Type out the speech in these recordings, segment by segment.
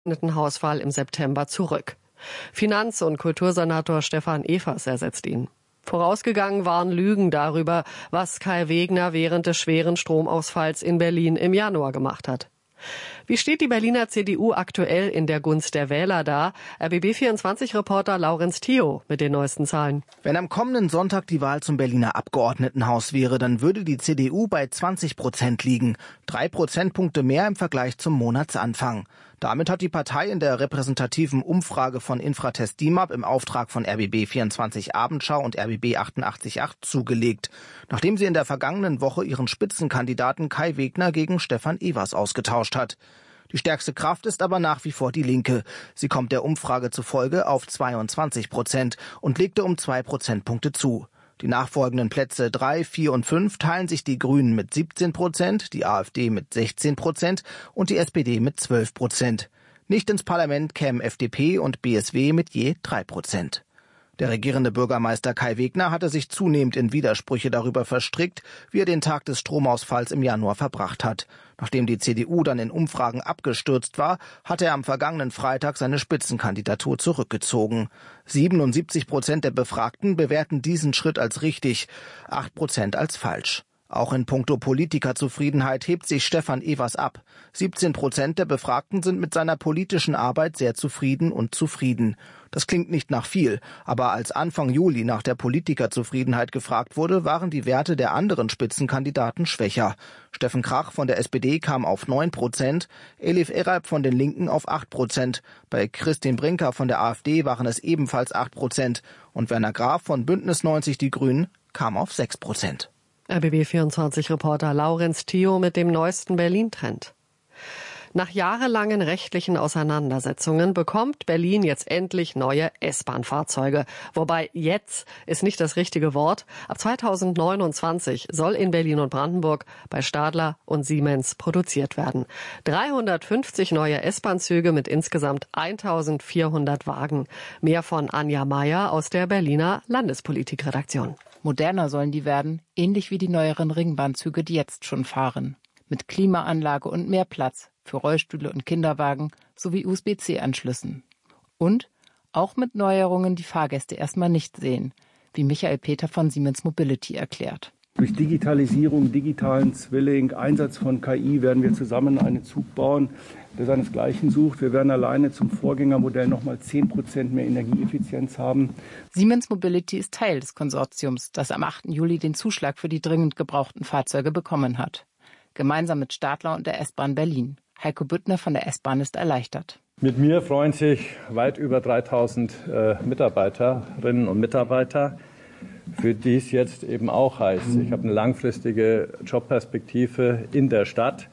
Abgeordnetenhauswahl im September zurück. Finanz- und Kultursenator Stefan Evers ersetzt ihn. Vorausgegangen waren Lügen darüber, was Kai Wegner während des schweren Stromausfalls in Berlin im Januar gemacht hat. Wie steht die Berliner CDU aktuell in der Gunst der Wähler da? RBB24-Reporter Laurenz Thio mit den neuesten Zahlen. Wenn am kommenden Sonntag die Wahl zum Berliner Abgeordnetenhaus wäre, dann würde die CDU bei 20% liegen. 3 Prozentpunkte mehr im Vergleich zum Monatsanfang. Damit hat die Partei in der repräsentativen Umfrage von Infratest DIMAP im Auftrag von RBB24 Abendschau und RBB 88.8 zugelegt, nachdem sie in der vergangenen Woche ihren Spitzenkandidaten Kai Wegner gegen Stefan Evers ausgetauscht hat. Die stärkste Kraft ist aber nach wie vor die Linke. Sie kommt der Umfrage zufolge auf 22% und legte um 2 Prozentpunkte zu. Die nachfolgenden Plätze 3, 4 und 5 teilen sich die Grünen mit 17%, die AfD mit 16% und die SPD mit 12%. Nicht ins Parlament kämen FDP und BSW mit je 3%. Der regierende Bürgermeister Kai Wegner hatte sich zunehmend in Widersprüche darüber verstrickt, wie er den Tag des Stromausfalls im Januar verbracht hat. Nachdem die CDU dann in Umfragen abgestürzt war, hatte er am vergangenen Freitag seine Spitzenkandidatur zurückgezogen. 77% der Befragten bewerten diesen Schritt als richtig, 8% als falsch. Auch in puncto Politikerzufriedenheit hebt sich Stefan Evers ab. 17% der Befragten sind mit seiner politischen Arbeit sehr zufrieden und zufrieden. Das klingt nicht nach viel, aber als Anfang Juli nach der Politikerzufriedenheit gefragt wurde, waren die Werte der anderen Spitzenkandidaten schwächer. Steffen Krach von der SPD kam auf 9%, Elif Eralp von den Linken auf 8%. Bei Christine Brinker von der AfD waren es ebenfalls 8% und Werner Graf von Bündnis 90 Die Grünen kam auf 6%. RBB24-Reporter Laurenz Thio mit dem neuesten Berlin-Trend. Nach jahrelangen rechtlichen Auseinandersetzungen bekommt Berlin jetzt endlich neue S-Bahn-Fahrzeuge. Wobei jetzt ist nicht das richtige Wort. Ab 2029 soll in Berlin und Brandenburg bei Stadler und Siemens produziert werden. 350 neue S-Bahn-Züge mit insgesamt 1400 Wagen. Mehr von Anja Meier aus der Berliner Landespolitikredaktion. Moderner sollen die werden, ähnlich wie die neueren Ringbahnzüge, die jetzt schon fahren. Mit Klimaanlage und mehr Platz für Rollstühle und Kinderwagen sowie USB-C-Anschlüssen. Und auch mit Neuerungen, die Fahrgäste erstmal nicht sehen, wie Michael Peter von Siemens Mobility erklärt. Durch Digitalisierung, digitalen Zwilling, Einsatz von KI werden wir zusammen einen Zug bauen, der seinesgleichen sucht. Wir werden alleine zum Vorgängermodell nochmal 10% mehr Energieeffizienz haben. Siemens Mobility ist Teil des Konsortiums, das am 8. Juli den Zuschlag für die dringend gebrauchten Fahrzeuge bekommen hat. Gemeinsam mit Stadler und der S-Bahn Berlin. Heiko Büttner von der S-Bahn ist erleichtert. Mit mir freuen sich weit über 3000 Mitarbeiterinnen und Mitarbeiter, für die es jetzt eben auch heißt, ich habe eine langfristige Jobperspektive in der Stadt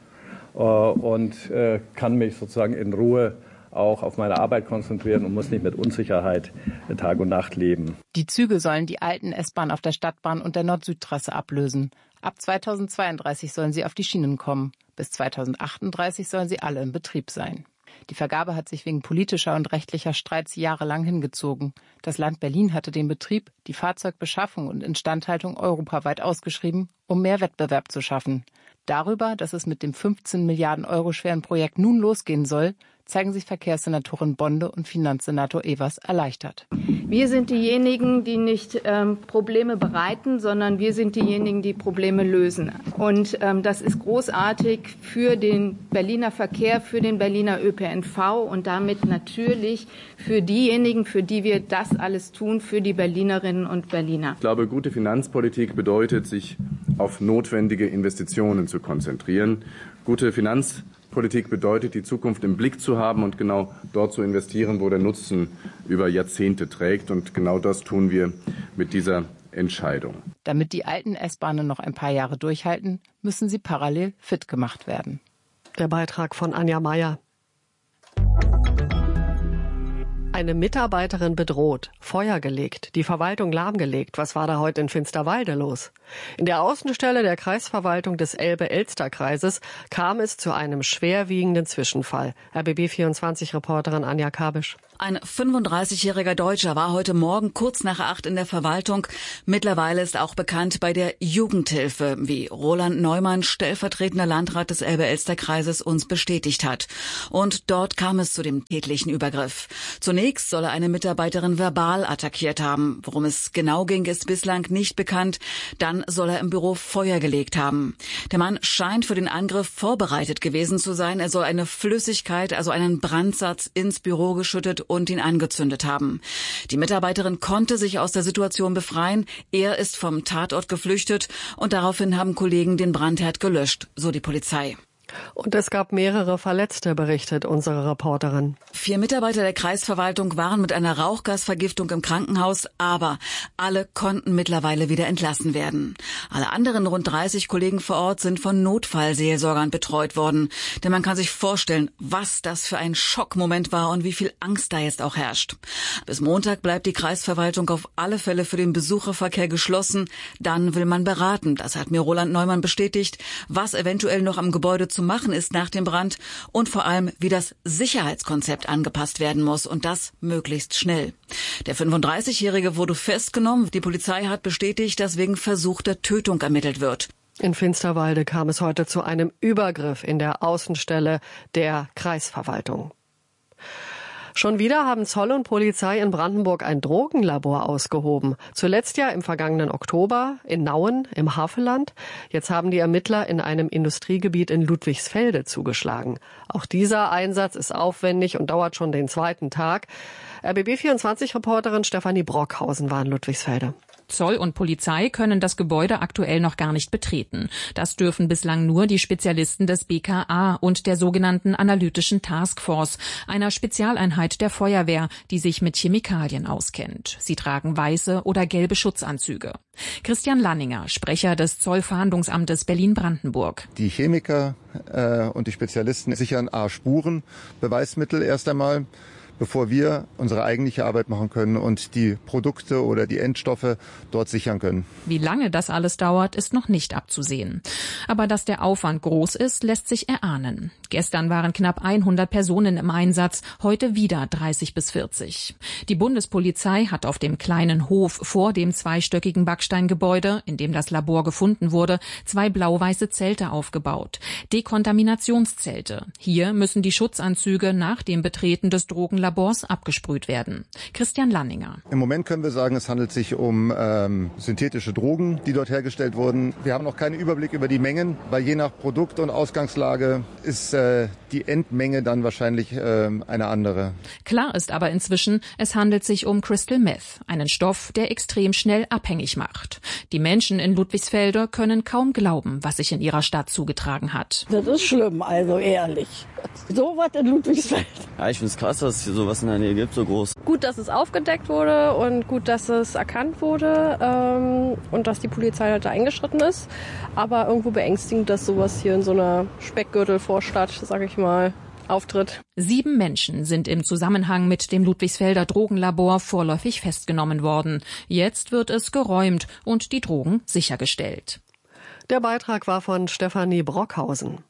und kann mich sozusagen in Ruhe auch auf meine Arbeit konzentrieren und muss nicht mit Unsicherheit Tag und Nacht leben. Die Züge sollen die alten S-Bahn auf der Stadtbahn und der Nord-Süd-Trasse ablösen. Ab 2032 sollen sie auf die Schienen kommen. Bis 2038 sollen sie alle in Betrieb sein. Die Vergabe hat sich wegen politischer und rechtlicher Streits jahrelang hingezogen. Das Land Berlin hatte den Betrieb, die Fahrzeugbeschaffung und Instandhaltung europaweit ausgeschrieben, um mehr Wettbewerb zu schaffen. Darüber, dass es mit dem 15 Milliarden Euro schweren Projekt nun losgehen soll, zeigen sich Verkehrssenatorin Bonde und Finanzsenator Evers erleichtert. Wir sind diejenigen, die nicht Probleme bereiten, sondern wir sind diejenigen, die Probleme lösen. Und das ist großartig für den Berliner Verkehr, für den Berliner ÖPNV und damit natürlich für diejenigen, für die wir das alles tun, für die Berlinerinnen und Berliner. Ich glaube, gute Finanzpolitik bedeutet, sich auf notwendige Investitionen zu konzentrieren. Gute Finanzpolitik bedeutet, die Zukunft im Blick zu haben und genau dort zu investieren, wo der Nutzen über Jahrzehnte trägt. Und genau das tun wir mit dieser Entscheidung. Damit die alten S-Bahnen noch ein paar Jahre durchhalten, müssen sie parallel fit gemacht werden. Der Beitrag von Anja Meier. Eine Mitarbeiterin bedroht, Feuer gelegt, die Verwaltung lahmgelegt. Was war da heute in Finsterwalde los? In der Außenstelle der Kreisverwaltung des Elbe-Elster-Kreises kam es zu einem schwerwiegenden Zwischenfall. RBB24-Reporterin Anja Kabisch. Ein 35-jähriger Deutscher war heute Morgen kurz nach 8 in der Verwaltung. Mittlerweile ist auch bekannt bei der Jugendhilfe, wie Roland Neumann, stellvertretender Landrat des Elbe-Elster-Kreises, uns bestätigt hat. Und dort kam es zu dem tätlichen Übergriff. Zunächst soll er eine Mitarbeiterin verbal attackiert haben. Worum es genau ging, ist bislang nicht bekannt. Dann soll er im Büro Feuer gelegt haben. Der Mann scheint für den Angriff vorbereitet gewesen zu sein. Er soll eine Flüssigkeit, also einen Brandsatz, ins Büro geschüttet und ihn angezündet haben. Die Mitarbeiterin konnte sich aus der Situation befreien. Er ist vom Tatort geflüchtet und daraufhin haben Kollegen den Brandherd gelöscht, so die Polizei. Und es gab mehrere Verletzte, berichtet unsere Reporterin. 4 Mitarbeiter der Kreisverwaltung waren mit einer Rauchgasvergiftung im Krankenhaus, aber alle konnten mittlerweile wieder entlassen werden. Alle anderen rund 30 Kollegen vor Ort sind von Notfallseelsorgern betreut worden. Denn man kann sich vorstellen, was das für ein Schockmoment war und wie viel Angst da jetzt auch herrscht. Bis Montag bleibt die Kreisverwaltung auf alle Fälle für den Besucherverkehr geschlossen. Dann will man beraten, das hat mir Roland Neumann bestätigt, was eventuell noch am Gebäude zu machen ist nach dem Brand und vor allem, wie das Sicherheitskonzept angepasst werden muss und das möglichst schnell. Der 35-Jährige wurde festgenommen. Die Polizei hat bestätigt, dass wegen versuchter Tötung ermittelt wird. In Finsterwalde kam es heute zu einem Übergriff in der Außenstelle der Kreisverwaltung. Schon wieder haben Zoll und Polizei in Brandenburg ein Drogenlabor ausgehoben. Zuletzt ja im vergangenen Oktober in Nauen im Havelland. Jetzt haben die Ermittler in einem Industriegebiet in Ludwigsfelde zugeschlagen. Auch dieser Einsatz ist aufwendig und dauert schon den 2. Tag. RBB24-Reporterin Stefanie Brockhausen war in Ludwigsfelde. Zoll und Polizei können das Gebäude aktuell noch gar nicht betreten. Das dürfen bislang nur die Spezialisten des BKA und der sogenannten Analytischen Taskforce, einer Spezialeinheit der Feuerwehr, die sich mit Chemikalien auskennt. Sie tragen weiße oder gelbe Schutzanzüge. Christian Lanninger, Sprecher des Zollfahndungsamtes Berlin-Brandenburg. Die Chemiker und die Spezialisten sichern Spuren, Beweismittel erst einmal, bevor wir unsere eigentliche Arbeit machen können und die Produkte oder die Endstoffe dort sichern können. Wie lange das alles dauert, ist noch nicht abzusehen. Aber dass der Aufwand groß ist, lässt sich erahnen. Gestern waren knapp 100 Personen im Einsatz, heute wieder 30 bis 40. Die Bundespolizei hat auf dem kleinen Hof vor dem zweistöckigen Backsteingebäude, in dem das Labor gefunden wurde, 2 blau-weiße Zelte aufgebaut. Dekontaminationszelte. Hier müssen die Schutzanzüge nach dem Betreten des Drogenlabors abgesprüht werden. Christian Lanninger. Im Moment können wir sagen, es handelt sich um synthetische Drogen, die dort hergestellt wurden. Wir haben noch keinen Überblick über die Mengen, weil je nach Produkt und Ausgangslage ist die Endmenge dann wahrscheinlich eine andere. Klar ist aber inzwischen, es handelt sich um Crystal Meth, einen Stoff, der extrem schnell abhängig macht. Die Menschen in Ludwigsfelde können kaum glauben, was sich in ihrer Stadt zugetragen hat. Das ist schlimm, also ehrlich. So was in Ludwigsfelde. Ja, ich finde es krass, dass es hier sowas in der Nähe gibt, so groß. Gut, dass es aufgedeckt wurde und gut, dass es erkannt wurde und dass die Polizei halt da eingeschritten ist. Aber irgendwo beängstigend, dass sowas hier in so einer Speckgürtelvorstadt, sag ich mal, auftritt. 7 Menschen sind im Zusammenhang mit dem Ludwigsfelder Drogenlabor vorläufig festgenommen worden. Jetzt wird es geräumt und die Drogen sichergestellt. Der Beitrag war von Stefanie Brockhausen.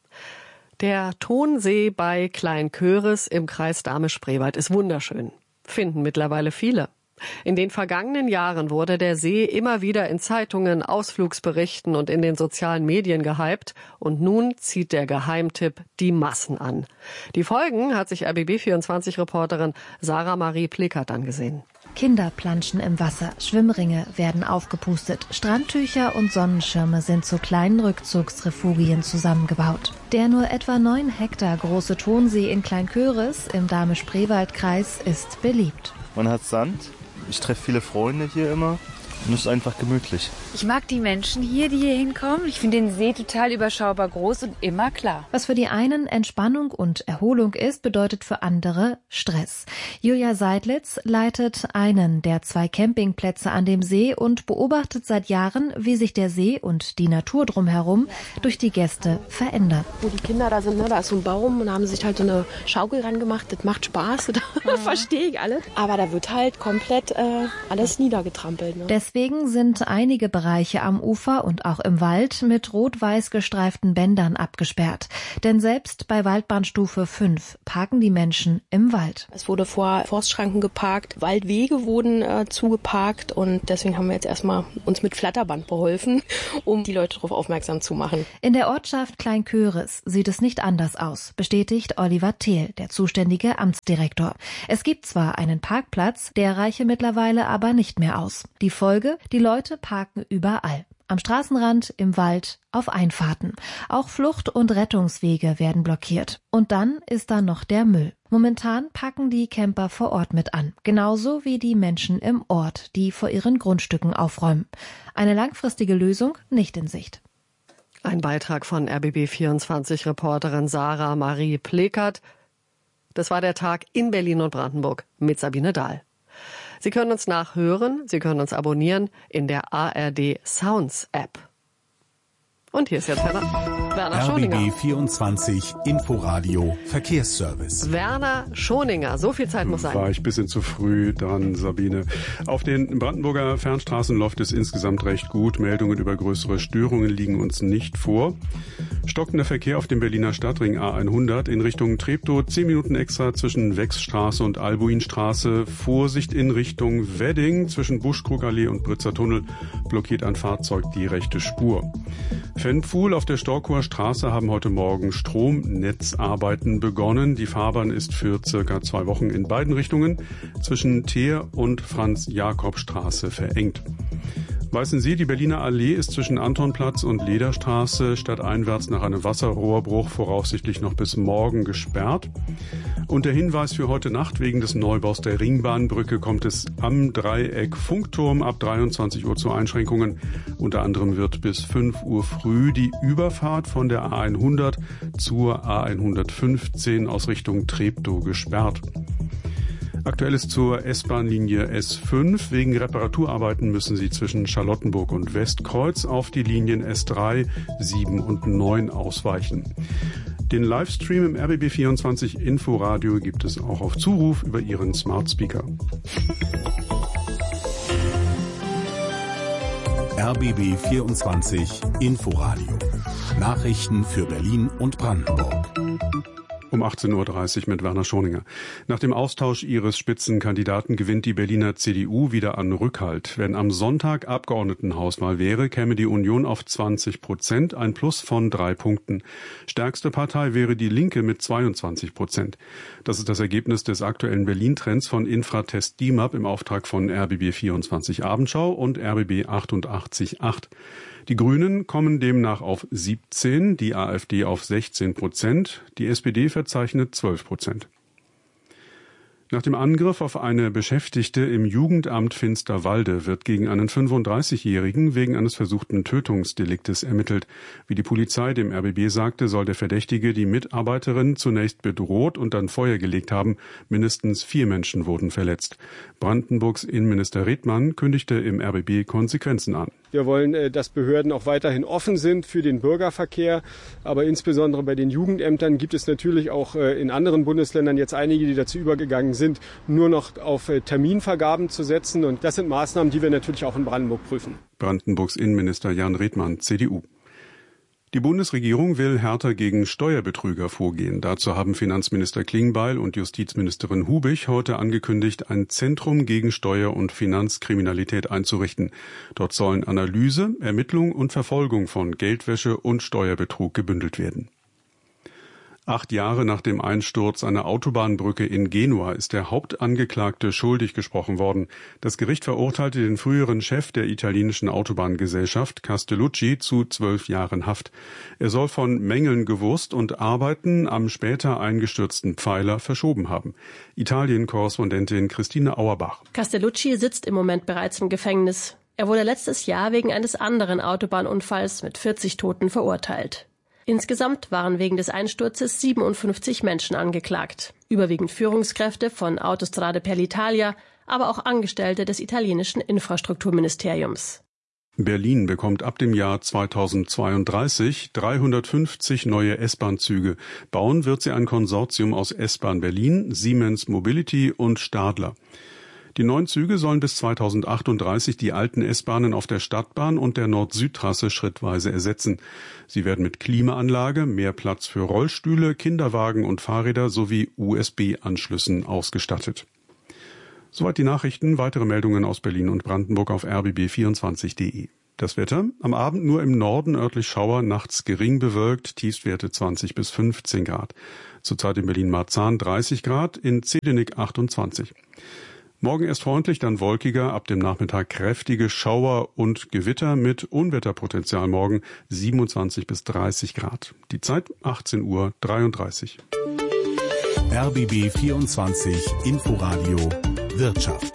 Der Tonsee bei Kleinköris im Kreis Dahme-Spreewald ist wunderschön. Finden mittlerweile viele. In den vergangenen Jahren wurde der See immer wieder in Zeitungen, Ausflugsberichten und in den sozialen Medien gehypt. Und nun zieht der Geheimtipp die Massen an. Die Folgen hat sich RBB24-Reporterin Sarah Marie Plickert angesehen. Kinder planschen im Wasser, Schwimmringe werden aufgepustet, Strandtücher und Sonnenschirme sind zu kleinen Rückzugsrefugien zusammengebaut. Der nur etwa 9 Hektar große Tonsee in Kleinköris im Dahme-Spreewald-Kreis ist beliebt. Man hat Sand, ich treffe viele Freunde hier immer und es ist einfach gemütlich. Ich mag die Menschen hier, die hier hinkommen. Ich finde den See total überschaubar groß und immer klar. Was für die einen Entspannung und Erholung ist, bedeutet für andere Stress. Julia Seidlitz leitet einen der 2 Campingplätze an dem See und beobachtet seit Jahren, wie sich der See und die Natur drumherum durch die Gäste verändern. Wo die Kinder da sind, da ist so ein Baum und da haben sie sich halt so eine Schaukel ran gemacht. Das macht Spaß, das verstehe ich alles. Aber da wird halt komplett alles niedergetrampelt. Ne? Deswegen sind einige Bereiche am Ufer und auch im Wald mit rot-weiß gestreiften Bändern abgesperrt. Denn selbst bei Waldbahnstufe 5 parken die Menschen im Wald. Es wurde vor Forstschranken geparkt, Waldwege wurden zugeparkt und deswegen haben wir jetzt erstmal uns mit Flatterband beholfen, um die Leute darauf aufmerksam zu machen. In der Ortschaft Kleinköris sieht es nicht anders aus, bestätigt Oliver Thiel, der zuständige Amtsdirektor. Es gibt zwar einen Parkplatz, der reiche mittlerweile aber nicht mehr aus. Die Folge? Die Leute parken überall. Am Straßenrand, im Wald, auf Einfahrten. Auch Flucht- und Rettungswege werden blockiert. Und dann ist da noch der Müll. Momentan packen die Camper vor Ort mit an. Genauso wie die Menschen im Ort, die vor ihren Grundstücken aufräumen. Eine langfristige Lösung nicht in Sicht. Ein Beitrag von RBB24-Reporterin Sarah Marie Plekert. Das war der Tag in Berlin und Brandenburg mit Sabine Dahl. Sie können uns nachhören, Sie können uns abonnieren in der ARD Sounds App. Und hier ist jetzt Werner Schoninger. RBB 24 Inforadio Verkehrsservice. Werner Schoninger, so viel Zeit muss sein. War ich ein bisschen zu früh dran, Sabine. Auf den Brandenburger Fernstraßen läuft es insgesamt recht gut. Meldungen über größere Störungen liegen uns nicht vor. Stockender Verkehr auf dem Berliner Stadtring A100 in Richtung Treptow. 10 Minuten extra zwischen Wechsstraße und Albuinstraße. Vorsicht in Richtung Wedding. Zwischen Buschkrugallee und Britzer Tunnel blockiert ein Fahrzeug die rechte Spur. Fenpfuhl auf der Storkower Straße haben heute Morgen Stromnetzarbeiten begonnen. Die Fahrbahn ist für circa 2 Wochen in beiden Richtungen zwischen Teer und Franz-Jakob-Straße verengt. Weißensee, die Berliner Allee ist zwischen Antonplatz und Lederstraße stadteinwärts nach einem Wasserrohrbruch voraussichtlich noch bis morgen gesperrt. Und der Hinweis für heute Nacht: wegen des Neubaus der Ringbahnbrücke kommt es am Dreieck Funkturm ab 23 Uhr zu Einschränkungen. Unter anderem wird bis 5 Uhr früh die Überfahrt von der A100 zur A115 aus Richtung Treptow gesperrt. Aktuell ist zur S-Bahn-Linie S5. Wegen Reparaturarbeiten müssen Sie zwischen Charlottenburg und Westkreuz auf die Linien S3, 7 und 9 ausweichen. Den Livestream im RBB24 Inforadio gibt es auch auf Zuruf über Ihren Smart Speaker. RBB24 Inforadio. Nachrichten für Berlin und Brandenburg. Um 18.30 Uhr mit Werner Schoninger. Nach dem Austausch ihres Spitzenkandidaten gewinnt die Berliner CDU wieder an Rückhalt. Wenn am Sonntag Abgeordnetenhauswahl wäre, käme die Union auf 20%, ein Plus von 3 Punkten. Stärkste Partei wäre die Linke mit 22%. Das ist das Ergebnis des aktuellen Berlin-Trends von Infratest DIMAP im Auftrag von RBB24 Abendschau und RBB 88.8. Die Grünen kommen demnach auf 17, die AfD auf 16%, die SPD verzeichnet 12%. Nach dem Angriff auf eine Beschäftigte im Jugendamt Finsterwalde wird gegen einen 35-Jährigen wegen eines versuchten Tötungsdeliktes ermittelt. Wie die Polizei dem RBB sagte, soll der Verdächtige die Mitarbeiterin zunächst bedroht und dann Feuer gelegt haben. Mindestens 4 Menschen wurden verletzt. Brandenburgs Innenminister Redmann kündigte im RBB Konsequenzen an. Wir wollen, dass Behörden auch weiterhin offen sind für den Bürgerverkehr. Aber insbesondere bei den Jugendämtern gibt es natürlich auch in anderen Bundesländern jetzt einige, die dazu übergegangen sind, nur noch auf Terminvergaben zu setzen. Und das sind Maßnahmen, die wir natürlich auch in Brandenburg prüfen. Brandenburgs Innenminister Jan Redmann, CDU. Die Bundesregierung will härter gegen Steuerbetrüger vorgehen. Dazu haben Finanzminister Klingbeil und Justizministerin Hubig heute angekündigt, ein Zentrum gegen Steuer- und Finanzkriminalität einzurichten. Dort sollen Analyse, Ermittlung und Verfolgung von Geldwäsche und Steuerbetrug gebündelt werden. 8 Jahre nach dem Einsturz einer Autobahnbrücke in Genua ist der Hauptangeklagte schuldig gesprochen worden. Das Gericht verurteilte den früheren Chef der italienischen Autobahngesellschaft Castellucci zu 12 Jahren Haft. Er soll von Mängeln gewusst und Arbeiten am später eingestürzten Pfeiler verschoben haben. Italien-Korrespondentin Christine Auerbach. Castellucci sitzt im Moment bereits im Gefängnis. Er wurde letztes Jahr wegen eines anderen Autobahnunfalls mit 40 Toten verurteilt. Insgesamt waren wegen des Einsturzes 57 Menschen angeklagt, überwiegend Führungskräfte von Autostrade per l'Italia, aber auch Angestellte des italienischen Infrastrukturministeriums. Berlin bekommt ab dem Jahr 2032 350 neue S-Bahn-Züge. Bauen wird sie ein Konsortium aus S-Bahn Berlin, Siemens Mobility und Stadler. Die neuen Züge sollen bis 2038 die alten S-Bahnen auf der Stadtbahn und der Nord-Süd-Trasse schrittweise ersetzen. Sie werden mit Klimaanlage, mehr Platz für Rollstühle, Kinderwagen und Fahrräder sowie USB-Anschlüssen ausgestattet. Soweit die Nachrichten. Weitere Meldungen aus Berlin und Brandenburg auf rbb24.de. Das Wetter: am Abend nur im Norden örtlich Schauer, nachts gering bewölkt, Tiefstwerte 20 bis 15 Grad. Zurzeit in Berlin-Marzahn 30 Grad, in Zehdenick 28. Morgen erst freundlich, dann wolkiger, ab dem Nachmittag kräftige Schauer und Gewitter mit Unwetterpotenzial morgen 27 bis 30 Grad. Die Zeit 18:33 Uhr. RBB 24 Inforadio Wirtschaft.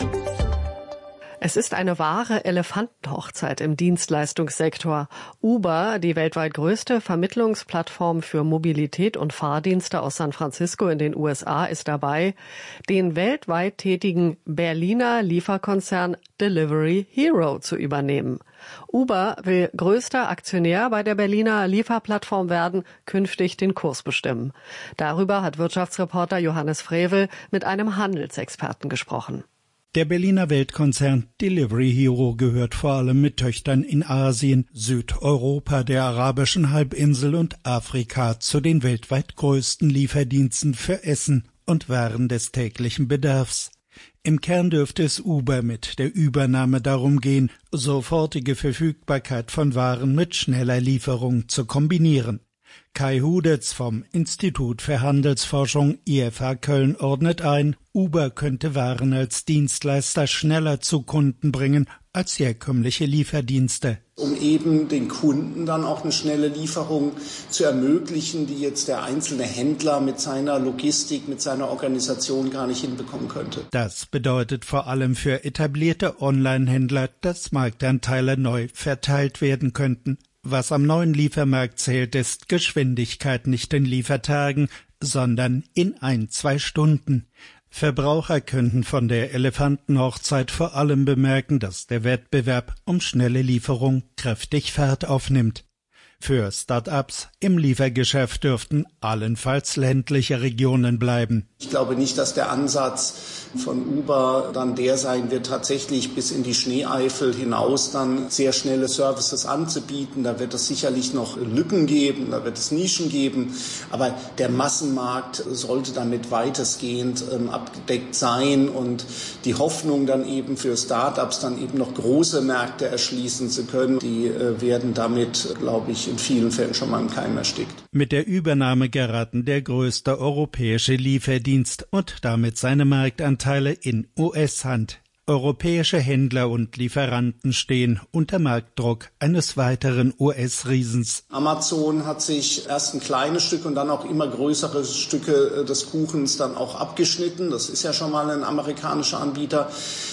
Es ist eine wahre Elefantenhochzeit im Dienstleistungssektor. Uber, die weltweit größte Vermittlungsplattform für Mobilität und Fahrdienste aus San Francisco in den USA, ist dabei, den weltweit tätigen Berliner Lieferkonzern Delivery Hero zu übernehmen. Uber will größter Aktionär bei der Berliner Lieferplattform werden, künftig den Kurs bestimmen. Darüber hat Wirtschaftsreporter Johannes Frevel mit einem Handelsexperten gesprochen. Der Berliner Weltkonzern Delivery Hero gehört vor allem mit Töchtern in Asien, Südeuropa, der arabischen Halbinsel und Afrika zu den weltweit größten Lieferdiensten für Essen und Waren des täglichen Bedarfs. Im Kern dürfte es Uber mit der Übernahme darum gehen, sofortige Verfügbarkeit von Waren mit schneller Lieferung zu kombinieren. Kai Hudetz vom Institut für Handelsforschung IFH Köln ordnet ein, Uber könnte Waren als Dienstleister schneller zu Kunden bringen als herkömmliche Lieferdienste. Um eben den Kunden dann auch eine schnelle Lieferung zu ermöglichen, die jetzt der einzelne Händler mit seiner Logistik, mit seiner Organisation gar nicht hinbekommen könnte. Das bedeutet vor allem für etablierte Online-Händler, dass Marktanteile neu verteilt werden könnten. Was am neuen Liefermarkt zählt, ist Geschwindigkeit nicht in Liefertagen, sondern in 1-2 Stunden. Verbraucher könnten von der Elefantenhochzeit vor allem bemerken, dass der Wettbewerb um schnelle Lieferung kräftig Fahrt aufnimmt. Für Start-ups im Liefergeschäft dürften allenfalls ländliche Regionen bleiben. Ich glaube nicht, dass der Ansatz von Uber dann der sein wird, tatsächlich bis in die Schneeeifel hinaus dann sehr schnelle Services anzubieten. Da wird es sicherlich noch Lücken geben, da wird es Nischen geben. Aber der Massenmarkt sollte damit weitestgehend abgedeckt sein. Und die Hoffnung dann eben für Start-ups dann eben noch große Märkte erschließen zu können, die werden damit, glaube ich, in vielen Fällen schon mal im Keim erstickt. Mit der Übernahme geraten der größte europäische Lieferdienst und damit seine Marktanteile in US-Hand. Europäische Händler und Lieferanten stehen unter Marktdruck eines weiteren US-Riesens. Amazon hat sich erst ein kleines Stück und dann auch immer größere Stücke des Kuchens dann auch abgeschnitten. Das ist ja schon mal ein amerikanischer Anbieter.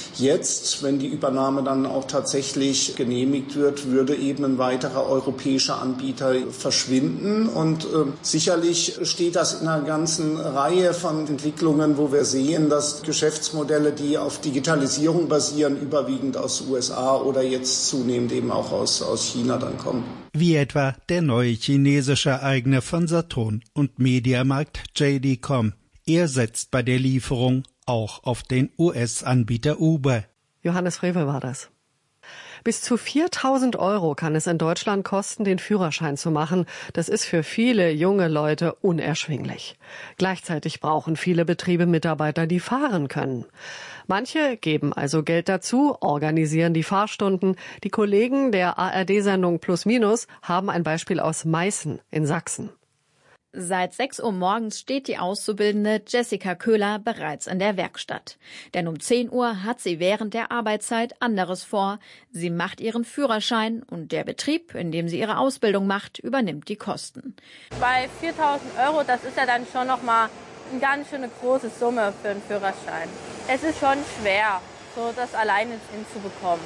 Jetzt, wenn die Übernahme dann auch tatsächlich genehmigt wird, würde eben ein weiterer europäischer Anbieter verschwinden. Und sicherlich steht das in einer ganzen Reihe von Entwicklungen, wo wir sehen, dass Geschäftsmodelle, die auf Digitalisierung basieren, überwiegend aus USA oder jetzt zunehmend eben auch aus China dann kommen. Wie etwa der neue chinesische Eigner von Saturn und Mediamarkt JD.com. Er setzt bei der Lieferung auch auf den US-Anbieter Uber. Johannes Frevel war das. Bis zu 4.000 € kann es in Deutschland kosten, den Führerschein zu machen. Das ist für viele junge Leute unerschwinglich. Gleichzeitig brauchen viele Betriebe Mitarbeiter, die fahren können. Manche geben also Geld dazu, organisieren die Fahrstunden. Die Kollegen der ARD-Sendung Plus Minus haben ein Beispiel aus Meißen in Sachsen. Seit 6 Uhr morgens steht die Auszubildende Jessica Köhler bereits in der Werkstatt. Denn um 10 Uhr hat sie während der Arbeitszeit anderes vor. Sie macht ihren Führerschein und der Betrieb, in dem sie ihre Ausbildung macht, übernimmt die Kosten. Bei 4.000 €, das ist ja dann schon nochmal eine ganz schöne große Summe für einen Führerschein. Es ist schon schwer, so das alleine hinzubekommen.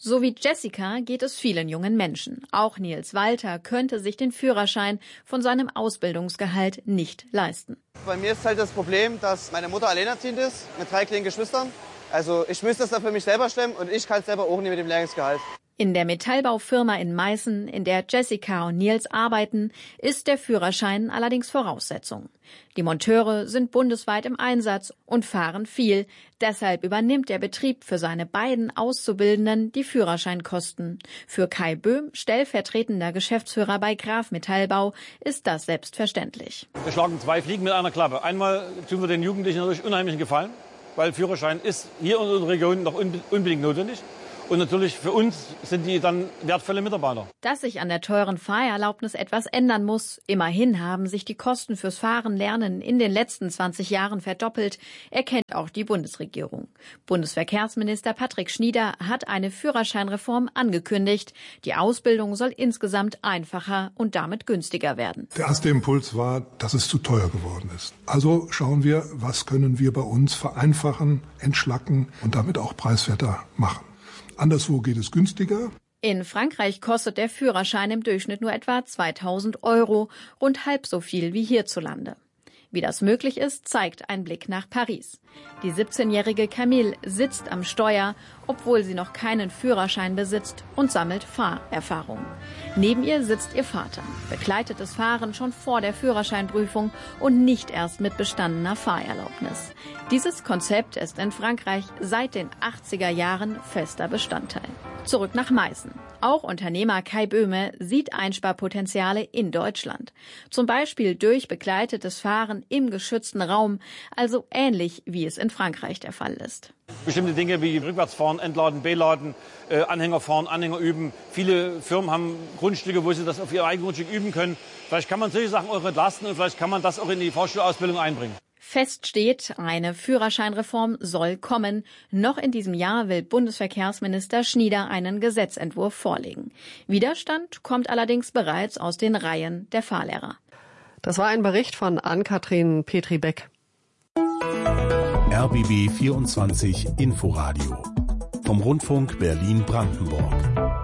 So wie Jessica geht es vielen jungen Menschen. Auch Nils Walter könnte sich den Führerschein von seinem Ausbildungsgehalt nicht leisten. Bei mir ist halt das Problem, dass meine Mutter alleinerziehend ist mit 3 kleinen Geschwistern. Also ich müsste das dann für mich selber stemmen und ich kann es selber auch nicht mit dem Lehrlingsgehalt. In der Metallbaufirma in Meißen, in der Jessica und Nils arbeiten, ist der Führerschein allerdings Voraussetzung. Die Monteure sind bundesweit im Einsatz und fahren viel. Deshalb übernimmt der Betrieb für seine beiden Auszubildenden die Führerscheinkosten. Für Kai Böhm, stellvertretender Geschäftsführer bei Graf Metallbau, ist das selbstverständlich. Wir schlagen 2 Fliegen mit einer Klappe. Einmal tun wir den Jugendlichen natürlich unheimlichen Gefallen, weil Führerschein ist hier in unserer Region noch unbedingt notwendig. Und natürlich für uns sind die dann wertvolle Mitarbeiter. Dass sich an der teuren Fahrerlaubnis etwas ändern muss. Immerhin haben sich die Kosten fürs Fahrenlernen in den letzten 20 Jahren verdoppelt, erkennt auch die Bundesregierung. Bundesverkehrsminister Patrick Schnieder hat eine Führerscheinreform angekündigt. Die Ausbildung soll insgesamt einfacher und damit günstiger werden. Der erste Impuls war, dass es zu teuer geworden ist. Also schauen wir, was können wir bei uns vereinfachen, entschlacken und damit auch preiswerter machen. Anderswo geht es günstiger. In Frankreich kostet der Führerschein im Durchschnitt nur etwa 2.000 €, rund halb so viel wie hierzulande. Wie das möglich ist, zeigt ein Blick nach Paris. Die 17-jährige Camille sitzt am Steuer, obwohl sie noch keinen Führerschein besitzt, und sammelt Fahrerfahrung. Neben ihr sitzt ihr Vater, begleitetes Fahren schon vor der Führerscheinprüfung und nicht erst mit bestandener Fahrerlaubnis. Dieses Konzept ist in Frankreich seit den 80er Jahren fester Bestandteil. Zurück nach Meißen. Auch Unternehmer Kai Böhme sieht Einsparpotenziale in Deutschland. Zum Beispiel durch begleitetes Fahren im geschützten Raum, also ähnlich wie es in Frankreich der Fall ist. Bestimmte Dinge wie Rückwärtsfahren, Entladen, Beladen, Anhänger fahren, Anhänger üben. Viele Firmen haben Grundstücke, wo sie das auf ihr eigenes Grundstück üben können. Vielleicht kann man solche Sachen auch entlasten und vielleicht kann man das auch in die Fahrschulausbildung einbringen. Fest steht, eine Führerscheinreform soll kommen. Noch in diesem Jahr will Bundesverkehrsminister Schnieder einen Gesetzentwurf vorlegen. Widerstand kommt allerdings bereits aus den Reihen der Fahrlehrer. Das war ein Bericht von Ann-Kathrin Petri-Beck. RBB 24 Inforadio vom Rundfunk Berlin-Brandenburg.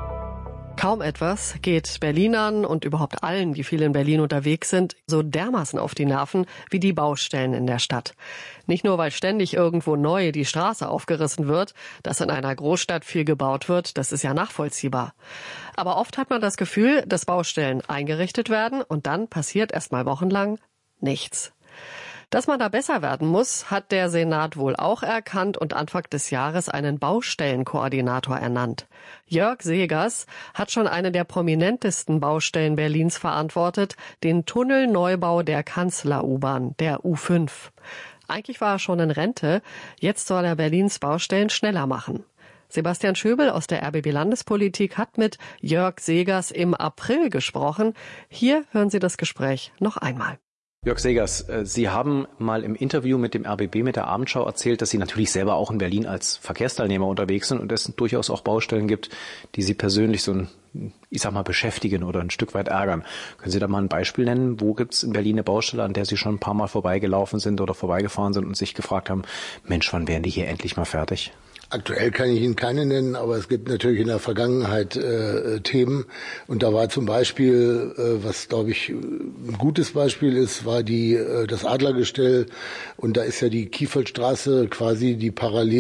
Kaum etwas geht Berlinern und überhaupt allen, die viel in Berlin unterwegs sind, so dermaßen auf die Nerven wie die Baustellen in der Stadt. Nicht nur, weil ständig irgendwo neu die Straße aufgerissen wird, dass in einer Großstadt viel gebaut wird, das ist ja nachvollziehbar. Aber oft hat man das Gefühl, dass Baustellen eingerichtet werden und dann passiert erst mal wochenlang nichts. Dass man da besser werden muss, hat der Senat wohl auch erkannt und Anfang des Jahres einen Baustellenkoordinator ernannt. Jörg Segers hat schon eine der prominentesten Baustellen Berlins verantwortet, den Tunnelneubau der Kanzler-U-Bahn, der U5. Eigentlich war er schon in Rente, jetzt soll er Berlins Baustellen schneller machen. Sebastian Schöbel aus der RBB Landespolitik hat mit Jörg Segers im April gesprochen. Hier hören Sie das Gespräch noch einmal. Jörg Segers, Sie haben mal im Interview mit dem RBB, mit der Abendschau erzählt, dass Sie natürlich selber auch in Berlin als Verkehrsteilnehmer unterwegs sind und es durchaus auch Baustellen gibt, die Sie persönlich beschäftigen oder ein Stück weit ärgern. Können Sie da mal ein Beispiel nennen? Wo gibt es in Berlin eine Baustelle, an der Sie schon ein paar Mal vorbeigelaufen sind oder vorbeigefahren sind und sich gefragt haben, Mensch, wann werden die hier endlich mal fertig? Aktuell kann ich Ihnen keine nennen, aber es gibt natürlich in der Vergangenheit Themen. Und da war zum Beispiel, was glaube ich ein gutes Beispiel ist, war das Adlergestell. Und da ist ja die Kiefeldstraße quasi die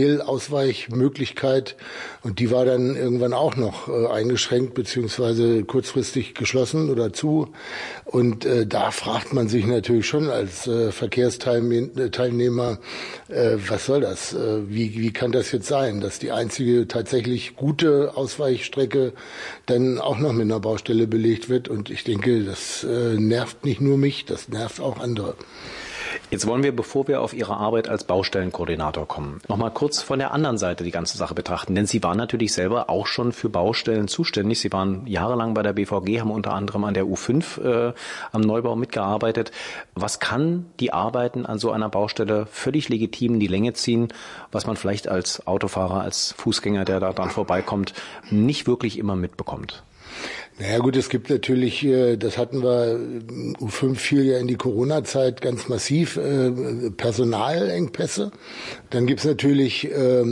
Parallelausweichmöglichkeit. Und die war dann irgendwann auch noch eingeschränkt beziehungsweise kurzfristig geschlossen oder zu. Und da fragt man sich natürlich schon als Verkehrsteilnehmer, was soll das? Wie kann das jetzt sein, dass die einzige tatsächlich gute Ausweichstrecke dann auch noch mit einer Baustelle belegt wird? Und ich denke, das nervt nicht nur mich, das nervt auch andere. Jetzt wollen wir, bevor wir auf Ihre Arbeit als Baustellenkoordinator kommen, noch mal kurz von der anderen Seite die ganze Sache betrachten. Denn Sie waren natürlich selber auch schon für Baustellen zuständig. Sie waren jahrelang bei der BVG, haben unter anderem an der U5 am Neubau mitgearbeitet. Was kann die Arbeiten an so einer Baustelle völlig legitim in die Länge ziehen, was man vielleicht als Autofahrer, als Fußgänger, der da dran vorbeikommt, nicht wirklich immer mitbekommt? Naja gut, es gibt natürlich, das hatten wir, U5 fiel ja in die Corona-Zeit ganz massiv, Personalengpässe. Dann gibt's natürlich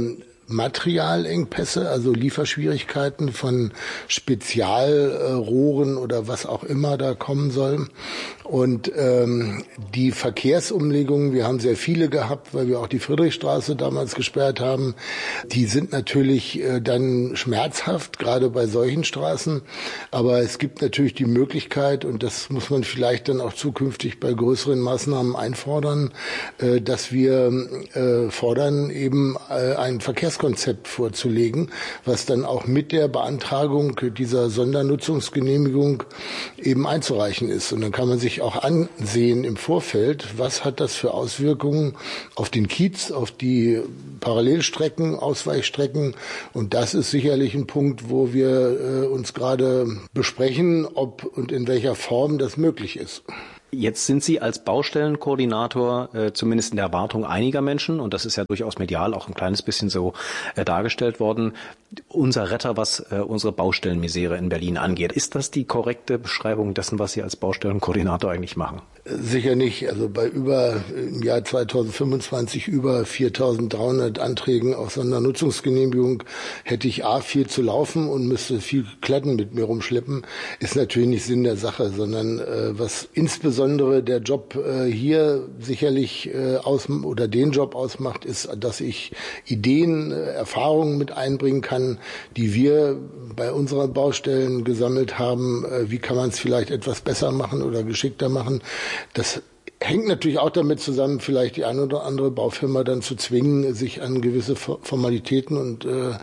Materialengpässe, also Lieferschwierigkeiten von Spezialrohren oder was auch immer da kommen soll. Und die Verkehrsumlegungen, wir haben sehr viele gehabt, weil wir auch die Friedrichstraße damals gesperrt haben, die sind natürlich dann schmerzhaft, gerade bei solchen Straßen. Aber es gibt natürlich die Möglichkeit, und das muss man vielleicht dann auch zukünftig bei größeren Maßnahmen einfordern, dass wir fordern, eben ein Verkehrskonzept vorzulegen, was dann auch mit der Beantragung dieser Sondernutzungsgenehmigung eben einzureichen ist. Und dann kann man sich auch ansehen im Vorfeld, was hat das für Auswirkungen auf den Kiez, auf die Parallelstrecken, Ausweichstrecken. Und das ist sicherlich ein Punkt, wo wir uns gerade besprechen, ob und in welcher Form das möglich ist. Jetzt sind Sie als Baustellenkoordinator zumindest in der Erwartung einiger Menschen, und das ist ja durchaus medial auch ein kleines bisschen so dargestellt worden, unser Retter, was unsere Baustellenmisere in Berlin angeht. Ist das die korrekte Beschreibung dessen, was Sie als Baustellenkoordinator eigentlich machen? Sicher nicht. Also bei im Jahr 2025 über 4.300 Anträgen auf Sondernutzungsgenehmigung hätte ich viel zu laufen und müsste viel Klatten mit mir rumschleppen. Ist natürlich nicht Sinn der Sache, sondern was insbesondere der Job hier sicherlich den Job ausmacht, ist, dass ich Ideen, Erfahrungen mit einbringen kann, die wir bei unseren Baustellen gesammelt haben. Wie kann man es vielleicht etwas besser machen oder geschickter machen? Das hängt natürlich auch damit zusammen, vielleicht die eine oder andere Baufirma dann zu zwingen, sich an gewisse Formalitäten und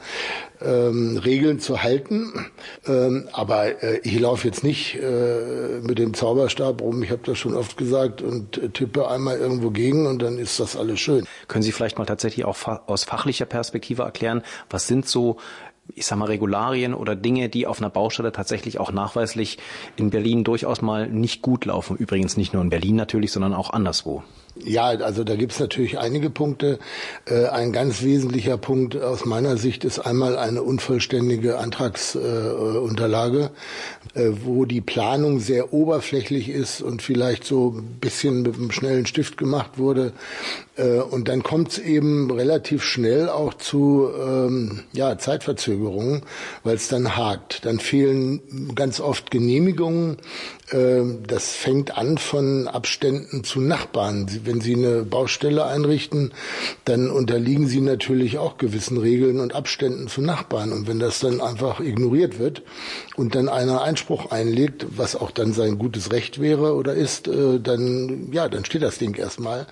Regeln zu halten. Aber ich laufe jetzt nicht mit dem Zauberstab rum, ich habe das schon oft gesagt, und tippe einmal irgendwo gegen und dann ist das alles schön. Können Sie vielleicht mal tatsächlich auch aus fachlicher Perspektive erklären, was sind so, ich sag mal, Regularien oder Dinge, die auf einer Baustelle tatsächlich auch nachweislich in Berlin durchaus mal nicht gut laufen? Übrigens nicht nur in Berlin natürlich, sondern auch anderswo. Ja, also da gibt's natürlich einige Punkte. Ein ganz wesentlicher Punkt aus meiner Sicht ist einmal eine unvollständige Antragsunterlage, wo die Planung sehr oberflächlich ist und vielleicht so ein bisschen mit einem schnellen Stift gemacht wurde. Und dann kommt's eben relativ schnell auch zu Zeitverzögerungen, weil es dann hakt. Dann fehlen ganz oft Genehmigungen. Das fängt an von Abständen zu Nachbarn. Wenn Sie eine Baustelle einrichten, dann unterliegen Sie natürlich auch gewissen Regeln und Abständen zu Nachbarn. Und wenn das dann einfach ignoriert wird und dann einer Einspruch einlegt, was auch dann sein gutes Recht wäre oder ist, dann steht das Ding erstmal.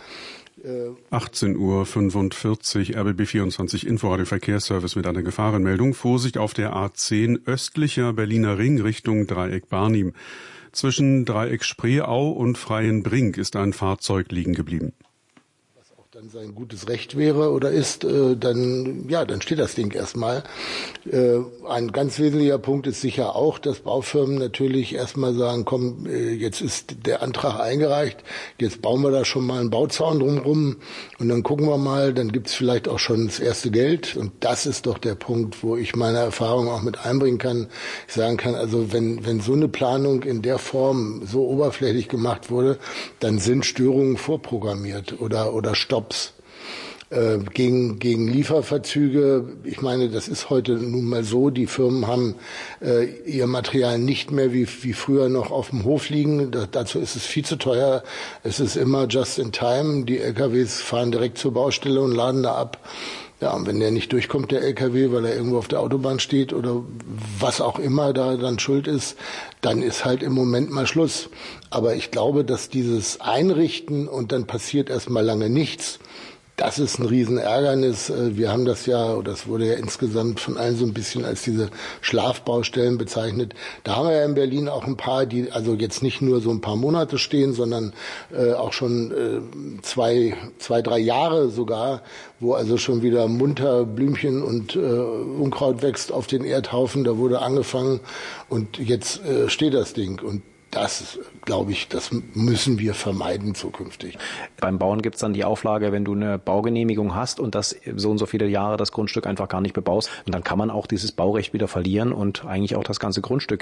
18:45 Uhr, RBB 24 Inforadio Verkehrsservice mit einer Gefahrenmeldung. Vorsicht auf der A10 östlicher Berliner Ring Richtung Dreieck Barnim. Zwischen Dreieck Spreeau und Freienbrink ist ein Fahrzeug liegen geblieben. Dann sein gutes Recht wäre oder ist, dann steht das Ding erstmal. Ein ganz wesentlicher Punkt ist sicher auch, dass Baufirmen natürlich erstmal sagen, komm, jetzt ist der Antrag eingereicht, jetzt bauen wir da schon mal einen Bauzaun drumherum und dann gucken wir mal, dann gibt's vielleicht auch schon das erste Geld. Und das ist doch der Punkt, wo ich meine Erfahrung auch mit einbringen kann. Ich sagen kann, also wenn so eine Planung in der Form so oberflächlich gemacht wurde, dann sind Störungen vorprogrammiert oder Stopps. Gegen Lieferverzüge, ich meine, das ist heute nun mal so, die Firmen haben ihr Material nicht mehr wie früher noch auf dem Hof liegen. Dazu ist es viel zu teuer. Es ist immer just in time. Die LKWs fahren direkt zur Baustelle und laden da ab. Ja, und wenn der nicht durchkommt, der LKW, weil er irgendwo auf der Autobahn steht oder was auch immer da dann schuld ist, dann ist halt im Moment mal Schluss. Aber ich glaube, dass dieses Einrichten und dann passiert erstmal lange nichts, das ist ein Riesenärgernis. Wir haben das wurde ja insgesamt von allen so ein bisschen als diese Schlafbaustellen bezeichnet. Da haben wir ja in Berlin auch ein paar, die also jetzt nicht nur so ein paar Monate stehen, sondern auch schon 2-3 Jahre sogar, wo also schon wieder munter Blümchen und Unkraut wächst auf den Erdhaufen. Da wurde angefangen und jetzt steht das Ding. Und das, glaube ich, das müssen wir vermeiden zukünftig. Beim Bauen gibt's dann die Auflage, wenn du eine Baugenehmigung hast und das so und so viele Jahre das Grundstück einfach gar nicht bebaust, und dann kann man auch dieses Baurecht wieder verlieren und eigentlich auch das ganze Grundstück.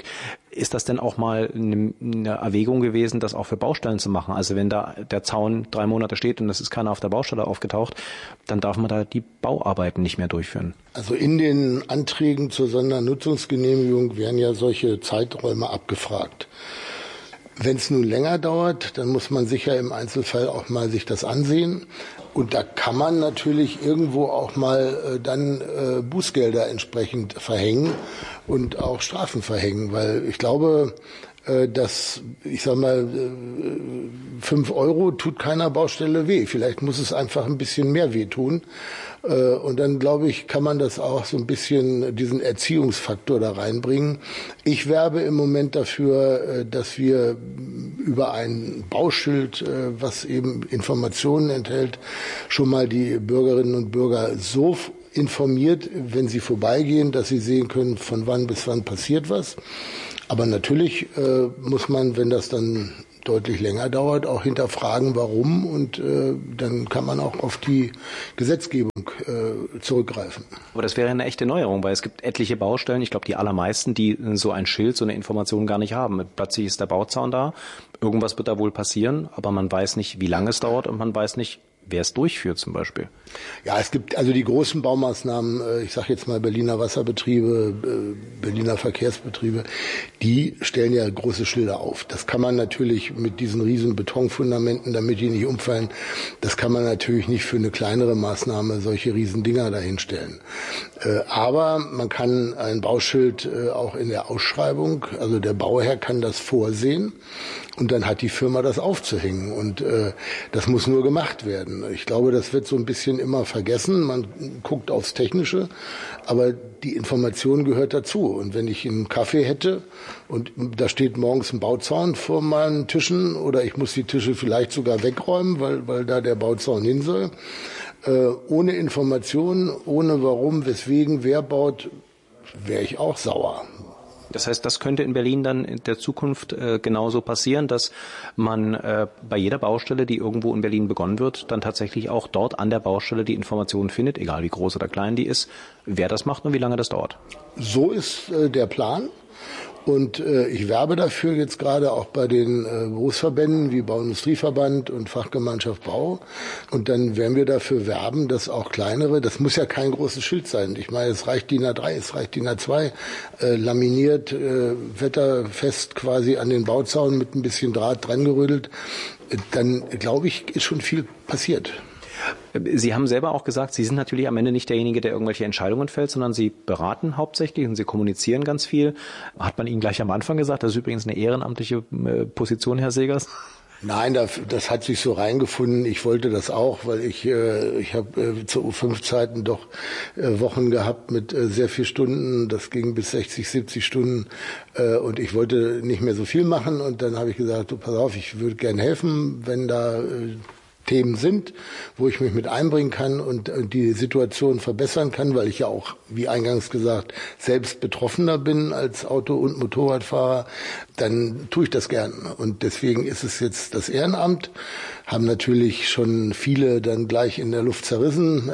Ist das denn auch mal eine Erwägung gewesen, das auch für Baustellen zu machen? Also wenn da der Zaun 3 Monate steht und es ist keiner auf der Baustelle aufgetaucht, dann darf man da die Bauarbeiten nicht mehr durchführen. Also in den Anträgen zur Sondernutzungsgenehmigung werden ja solche Zeiträume abgefragt. Wenn es nun länger dauert, dann muss man sicher im Einzelfall auch mal sich das ansehen. Und da kann man natürlich irgendwo auch mal dann Bußgelder entsprechend verhängen und auch Strafen verhängen. Weil ich glaube, dass, 5 Euro tut keiner Baustelle weh. Vielleicht muss es einfach ein bisschen mehr weh tun. Und dann, glaube ich, kann man das auch so ein bisschen, diesen Erziehungsfaktor da reinbringen. Ich werbe im Moment dafür, dass wir über ein Bauschild, was eben Informationen enthält, schon mal die Bürgerinnen und Bürger so informiert, wenn sie vorbeigehen, dass sie sehen können, von wann bis wann passiert was. Aber natürlich muss man, wenn das dann deutlich länger dauert, auch hinterfragen, warum, und dann kann man auch auf die Gesetzgebung zurückgreifen. Aber das wäre eine echte Neuerung, weil es gibt etliche Baustellen, ich glaube die allermeisten, die so ein Schild, so eine Information gar nicht haben. Plötzlich ist der Bauzaun da, irgendwas wird da wohl passieren, aber man weiß nicht, wie lange es dauert und man weiß nicht, wer es durchführt zum Beispiel. Ja, es gibt also die großen Baumaßnahmen, ich sage jetzt mal Berliner Wasserbetriebe, Berliner Verkehrsbetriebe, die stellen ja große Schilder auf. Das kann man natürlich mit diesen riesen Betonfundamenten, damit die nicht umfallen, das kann man natürlich nicht für eine kleinere Maßnahme solche riesen Dinger dahinstellen. Aber man kann ein Bauschild auch in der Ausschreibung, also der Bauherr kann das vorsehen und dann hat die Firma das aufzuhängen und das muss nur gemacht werden. Ich glaube, das wird so ein bisschen immer vergessen. Man guckt aufs Technische, aber die Information gehört dazu. Und wenn ich einen Kaffee hätte und da steht morgens ein Bauzaun vor meinen Tischen oder ich muss die Tische vielleicht sogar wegräumen, weil da der Bauzaun hin soll, ohne Information, ohne warum, weswegen, wer baut, wäre ich auch sauer. Das heißt, das könnte in Berlin dann in der Zukunft genauso passieren, dass man bei jeder Baustelle, die irgendwo in Berlin begonnen wird, dann tatsächlich auch dort an der Baustelle die Informationen findet, egal wie groß oder klein die ist, wer das macht und wie lange das dauert. So ist der Plan. Und ich werbe dafür jetzt gerade auch bei den Berufsverbänden wie Bauindustrieverband und Fachgemeinschaft Bau. Und dann werden wir dafür werben, dass auch kleinere, das muss ja kein großes Schild sein. Ich meine, es reicht DIN A3, es reicht DIN A2, laminiert, wetterfest quasi an den Bauzaun mit ein bisschen Draht dran gerödelt. Dann, glaube ich, ist schon viel passiert. Sie haben selber auch gesagt, Sie sind natürlich am Ende nicht derjenige, der irgendwelche Entscheidungen fällt, sondern Sie beraten hauptsächlich und Sie kommunizieren ganz viel. Hat man Ihnen gleich am Anfang gesagt, das ist übrigens eine ehrenamtliche Position, Herr Segers? Nein, das hat sich so reingefunden. Ich wollte das auch, weil ich habe zu U5-Zeiten doch Wochen gehabt mit sehr viel Stunden. Das ging bis 60, 70 Stunden und ich wollte nicht mehr so viel machen. Und dann habe ich gesagt, du, pass auf, ich würde gerne helfen, wenn da Themen sind, wo ich mich mit einbringen kann und die Situation verbessern kann, weil ich ja auch, wie eingangs gesagt, selbst Betroffener bin als Auto- und Motorradfahrer, dann tue ich das gern. Und deswegen ist es jetzt das Ehrenamt, haben natürlich schon viele dann gleich in der Luft zerrissen.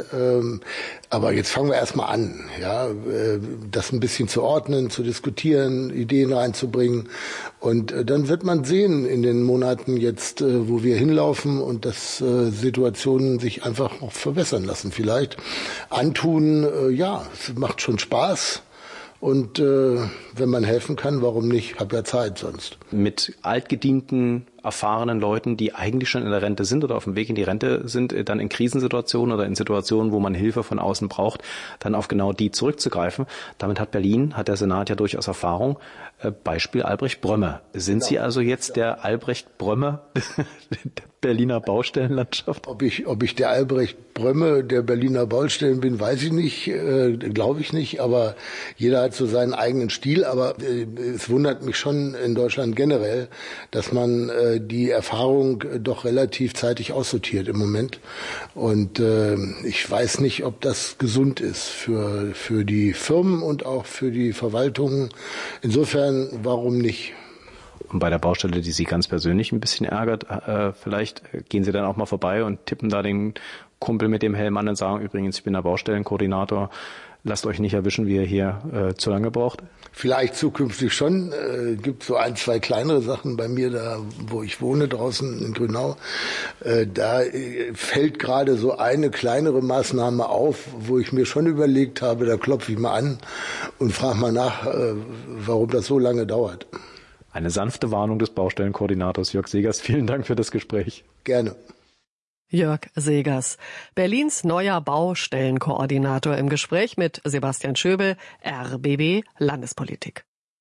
Aber jetzt fangen wir erstmal an, ja, das ein bisschen zu ordnen, zu diskutieren, Ideen reinzubringen. Und dann wird man sehen in den Monaten jetzt, wo wir hinlaufen und dass Situationen sich einfach auch verbessern lassen. Vielleicht antun, ja, es macht schon Spaß. Und wenn man helfen kann, warum nicht? Ich habe ja Zeit sonst. Mit altgedienten, erfahrenen Leuten, die eigentlich schon in der Rente sind oder auf dem Weg in die Rente sind, dann in Krisensituationen oder in Situationen, wo man Hilfe von außen braucht, dann auf genau die zurückzugreifen. Damit hat der Senat ja durchaus Erfahrung. Beispiel Albrecht Brömme. Sind Sie also jetzt der Albrecht Brömme der Berliner Baustellenlandschaft? Ob ich der Albrecht Brömme der Berliner Baustellen bin, weiß ich nicht, glaube ich nicht, aber jeder hat so seinen eigenen Stil, aber es wundert mich schon in Deutschland generell, dass man die Erfahrung doch relativ zeitig aussortiert im Moment und ich weiß nicht, ob das gesund ist für die Firmen und auch für die Verwaltungen. Insofern, warum nicht? Und bei der Baustelle, die Sie ganz persönlich ein bisschen ärgert, vielleicht gehen Sie dann auch mal vorbei und tippen da den Kumpel mit dem Helm an und sagen, übrigens, ich bin der Baustellenkoordinator, lasst euch nicht erwischen, wie ihr hier zu lange braucht? Vielleicht zukünftig schon. Gibt so 1, 2 kleinere Sachen bei mir da, wo ich wohne, draußen in Grünau. Da fällt gerade so eine kleinere Maßnahme auf, wo ich mir schon überlegt habe, da klopfe ich mal an und frage mal nach, warum das so lange dauert. Eine sanfte Warnung des Baustellenkoordinators Jörg Segers. Vielen Dank für das Gespräch. Gerne. Jörg Segers, Berlins neuer Baustellenkoordinator, im Gespräch mit Sebastian Schöbel, RBB Landespolitik.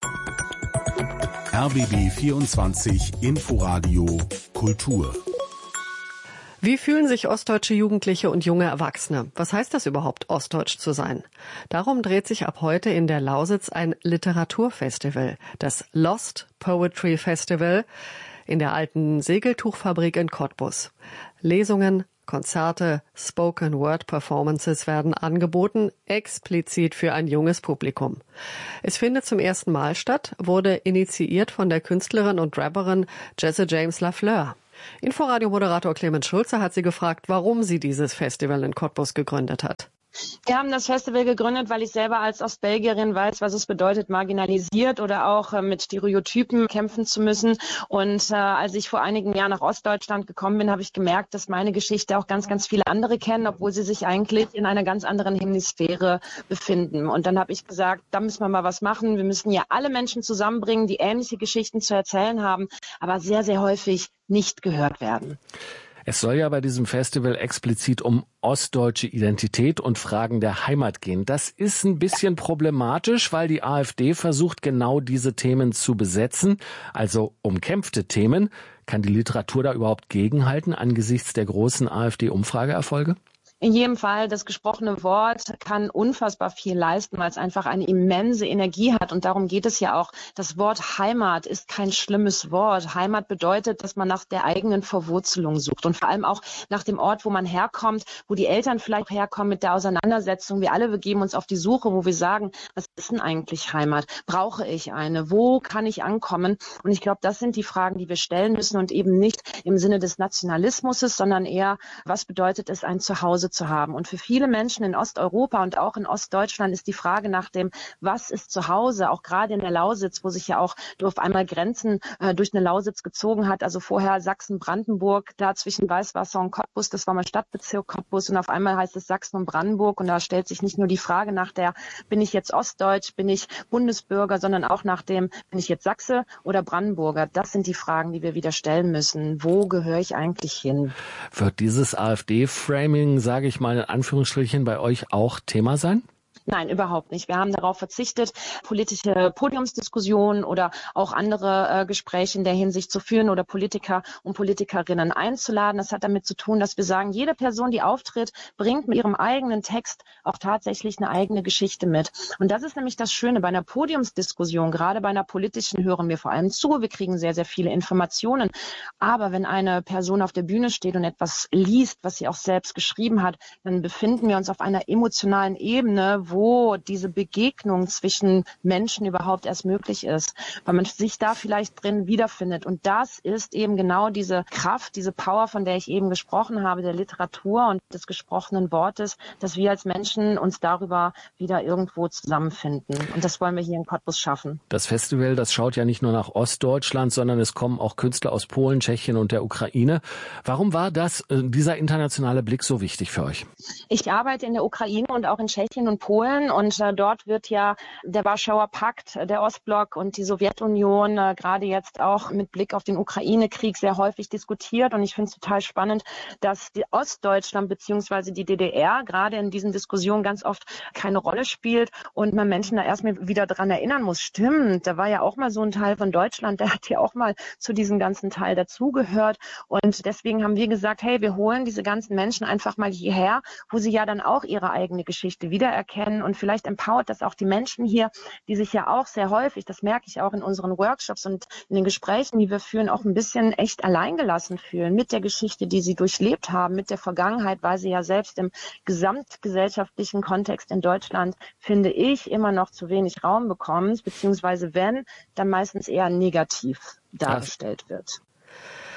RBB 24 Inforadio Kultur. Wie fühlen sich ostdeutsche Jugendliche und junge Erwachsene? Was heißt das überhaupt, ostdeutsch zu sein? Darum dreht sich ab heute in der Lausitz ein Literaturfestival, das Lost Poetry Festival in der alten Segeltuchfabrik in Cottbus. Lesungen, Konzerte, Spoken-Word-Performances werden angeboten, explizit für ein junges Publikum. Es findet zum ersten Mal statt, wurde initiiert von der Künstlerin und Rapperin Jesse James Lafleur. Inforadio-Moderator Clemens Schulze hat sie gefragt, warum sie dieses Festival in Cottbus gegründet hat. Wir haben das Festival gegründet, weil ich selber als Ostbelgierin weiß, was es bedeutet, marginalisiert oder auch mit Stereotypen kämpfen zu müssen. Und als ich vor einigen Jahren nach Ostdeutschland gekommen bin, habe ich gemerkt, dass meine Geschichte auch ganz, ganz viele andere kennen, obwohl sie sich eigentlich in einer ganz anderen Hemisphäre befinden. Und dann habe ich gesagt, da müssen wir mal was machen. Wir müssen ja alle Menschen zusammenbringen, die ähnliche Geschichten zu erzählen haben, aber sehr, sehr häufig nicht gehört werden. Es soll ja bei diesem Festival explizit um ostdeutsche Identität und Fragen der Heimat gehen. Das ist ein bisschen problematisch, weil die AfD versucht, genau diese Themen zu besetzen, also umkämpfte Themen. Kann die Literatur da überhaupt gegenhalten angesichts der großen AfD-Umfrageerfolge? In jedem Fall, das gesprochene Wort kann unfassbar viel leisten, weil es einfach eine immense Energie hat. Und darum geht es ja auch. Das Wort Heimat ist kein schlimmes Wort. Heimat bedeutet, dass man nach der eigenen Verwurzelung sucht und vor allem auch nach dem Ort, wo man herkommt, wo die Eltern vielleicht herkommen mit der Auseinandersetzung. Wir alle begeben uns auf die Suche, wo wir sagen, was ist denn eigentlich Heimat? Brauche ich eine? Wo kann ich ankommen? Und ich glaube, das sind die Fragen, die wir stellen müssen und eben nicht im Sinne des Nationalismus, sondern eher, was bedeutet es, ein Zuhause zu haben. Und für viele Menschen in Osteuropa und auch in Ostdeutschland ist die Frage nach dem, was ist Zuhause, auch gerade in der Lausitz, wo sich ja auch auf einmal Grenzen durch eine Lausitz gezogen hat, also vorher Sachsen-Brandenburg, da zwischen Weißwasser und Cottbus, das war mal Stadtbezirk Cottbus und auf einmal heißt es Sachsen und Brandenburg und da stellt sich nicht nur die Frage nach der, bin ich jetzt Ostdeutsch, bin ich Bundesbürger, sondern auch nach dem, bin ich jetzt Sachse oder Brandenburger. Das sind die Fragen, die wir wieder stellen müssen. Wo gehöre ich eigentlich hin? Wird dieses AfD-Framing, sage ich mal in Anführungsstrichen, bei euch auch Thema sein? Nein, überhaupt nicht. Wir haben darauf verzichtet, politische Podiumsdiskussionen oder auch andere Gespräche in der Hinsicht zu führen oder Politiker und Politikerinnen einzuladen. Das hat damit zu tun, dass wir sagen, jede Person, die auftritt, bringt mit ihrem eigenen Text auch tatsächlich eine eigene Geschichte mit. Und das ist nämlich das Schöne. Bei einer Podiumsdiskussion, gerade bei einer politischen, hören wir vor allem zu. Wir kriegen sehr, sehr viele Informationen. Aber wenn eine Person auf der Bühne steht und etwas liest, was sie auch selbst geschrieben hat, dann befinden wir uns auf einer emotionalen Ebene, wo diese Begegnung zwischen Menschen überhaupt erst möglich ist, weil man sich da vielleicht drin wiederfindet. Und das ist eben genau diese Kraft, diese Power, von der ich eben gesprochen habe, der Literatur und des gesprochenen Wortes, dass wir als Menschen uns darüber wieder irgendwo zusammenfinden. Und das wollen wir hier in Cottbus schaffen. Das Festival, das schaut ja nicht nur nach Ostdeutschland, sondern es kommen auch Künstler aus Polen, Tschechien und der Ukraine. Warum war dieser internationale Blick so wichtig für euch? Ich arbeite in der Ukraine und auch in Tschechien und Polen. Und dort wird ja der Warschauer Pakt, der Ostblock und die Sowjetunion gerade jetzt auch mit Blick auf den Ukraine-Krieg sehr häufig diskutiert. Und ich finde es total spannend, dass die Ostdeutschland bzw. die DDR gerade in diesen Diskussionen ganz oft keine Rolle spielt und man Menschen da erstmal wieder dran erinnern muss. Stimmt, da war ja auch mal so ein Teil von Deutschland, der hat ja auch mal zu diesem ganzen Teil dazugehört. Und deswegen haben wir gesagt, hey, wir holen diese ganzen Menschen einfach mal hierher, wo sie ja dann auch ihre eigene Geschichte wiedererkennen. Und vielleicht empowert das auch die Menschen hier, die sich ja auch sehr häufig, das merke ich auch in unseren Workshops und in den Gesprächen, die wir führen, auch ein bisschen echt alleingelassen fühlen mit der Geschichte, die sie durchlebt haben, mit der Vergangenheit, weil sie ja selbst im gesamtgesellschaftlichen Kontext in Deutschland, finde ich, immer noch zu wenig Raum bekommen, beziehungsweise wenn, dann meistens eher negativ dargestellt wird.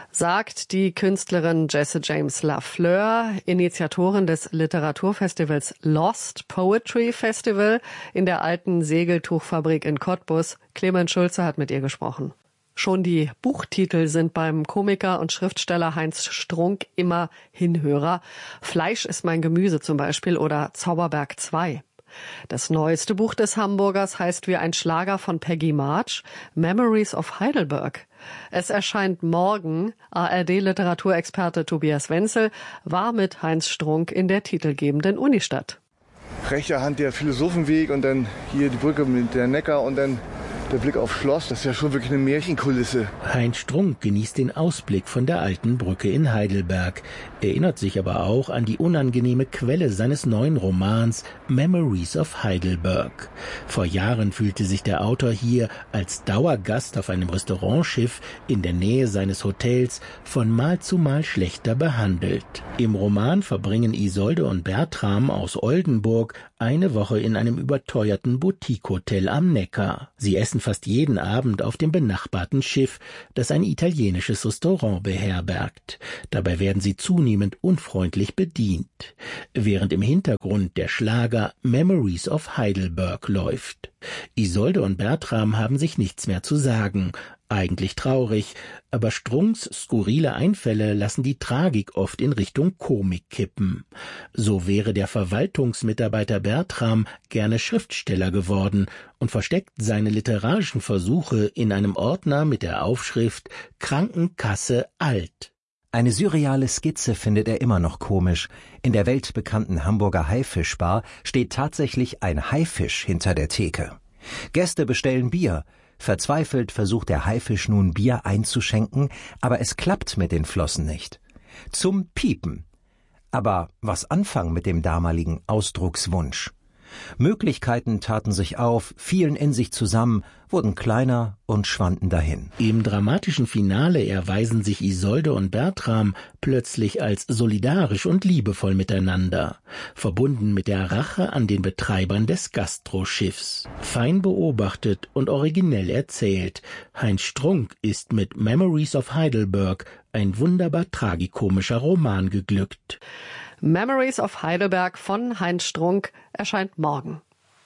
sagt die Künstlerin Jesse James Lafleur, Initiatorin des Literaturfestivals Lost Poetry Festival in der alten Segeltuchfabrik in Cottbus. Clemens Schulze hat mit ihr gesprochen. Schon die Buchtitel sind beim Komiker und Schriftsteller Heinz Strunk immer Hinhörer. Fleisch ist mein Gemüse zum Beispiel oder Zauberberg 2. Das neueste Buch des Hamburgers heißt wie ein Schlager von Peggy March, Memories of Heidelberg. Es erscheint morgen. ARD-Literaturexperte Tobias Wenzel war mit Heinz Strunk in der titelgebenden Unistadt. Rechter Hand der Philosophenweg und dann hier die Brücke mit der Neckar und dann der Blick aufs Schloss, das ist ja schon wirklich eine Märchenkulisse. Heinz Strunk genießt den Ausblick von der alten Brücke in Heidelberg, erinnert sich aber auch an die unangenehme Quelle seines neuen Romans Memories of Heidelberg. Vor Jahren fühlte sich der Autor hier als Dauergast auf einem Restaurantschiff in der Nähe seines Hotels von Mal zu Mal schlechter behandelt. Im Roman verbringen Isolde und Bertram aus Oldenburg eine Woche in einem überteuerten Boutique-Hotel am Neckar. Sie essen fast jeden Abend auf dem benachbarten Schiff, das ein italienisches Restaurant beherbergt. Dabei werden sie zunehmend unfreundlich bedient, während im Hintergrund der Schlager Memories of Heidelberg läuft. Isolde und Bertram haben sich nichts mehr zu sagen. Eigentlich traurig, aber Strunks skurrile Einfälle lassen die Tragik oft in Richtung Komik kippen. So wäre der Verwaltungsmitarbeiter Bertram gerne Schriftsteller geworden und versteckt seine literarischen Versuche in einem Ordner mit der Aufschrift Krankenkasse alt. Eine surreale Skizze findet er immer noch komisch. In der weltbekannten Hamburger Haifischbar steht tatsächlich ein Haifisch hinter der Theke. Gäste bestellen Bier. Verzweifelt versucht der Haifisch nun Bier einzuschenken, aber es klappt mit den Flossen nicht. Zum Piepen. Aber was anfangen mit dem damaligen Ausdruckswunsch? Möglichkeiten taten sich auf, fielen in sich zusammen, wurden kleiner und schwanden dahin. Im dramatischen Finale erweisen sich Isolde und Bertram plötzlich als solidarisch und liebevoll miteinander, verbunden mit der Rache an den Betreibern des Gastroschiffs. Fein beobachtet und originell erzählt, Heinz Strunk ist mit Memories of Heidelberg ein wunderbar tragikomischer Roman geglückt. Memories of Heidelberg von Heinz Strunk erscheint morgen.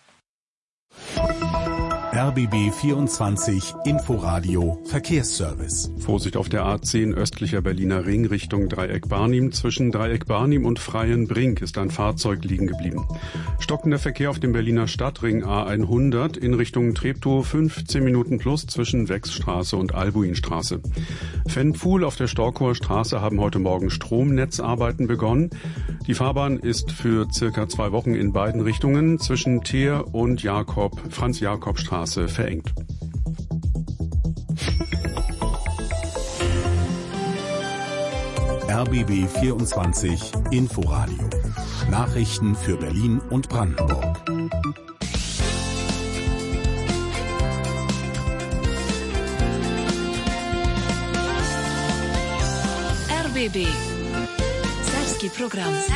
RBB 24 Inforadio Verkehrsservice. Vorsicht auf der A10 östlicher Berliner Ring Richtung Dreieck Barnim. Zwischen Dreieck Barnim und Freienbrink ist ein Fahrzeug liegen geblieben. Stockender Verkehr auf dem Berliner Stadtring A100 in Richtung Treptow 15 Minuten plus zwischen Wechsstraße und Albuinstraße. Fennpfuhl auf der Storkower Straße haben heute Morgen Stromnetzarbeiten begonnen. Die Fahrbahn ist für circa 2 Wochen in beiden Richtungen zwischen Teer und Franz-Jakob-Straße verengt. RBB 24 Inforadio. Nachrichten für Berlin und Brandenburg. RBB Serbski program.